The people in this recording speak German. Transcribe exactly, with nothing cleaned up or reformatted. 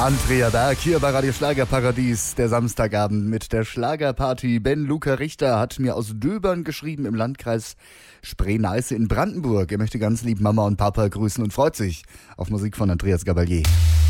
Andrea Berg hier bei Radio Schlagerparadies, der Samstagabend mit der Schlagerparty. Ben Luca Richter hat mir aus Döbern geschrieben im Landkreis Spree-Neiße in Brandenburg. Er möchte ganz lieb Mama und Papa grüßen und freut sich auf Musik von Andreas Gabalier.